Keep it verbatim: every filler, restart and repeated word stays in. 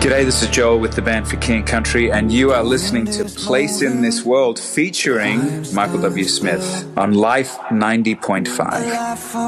G'day, this is Joel with the band For King and Country, and you are listening to Place in This World featuring Michael W. Smith on Life ninety point five.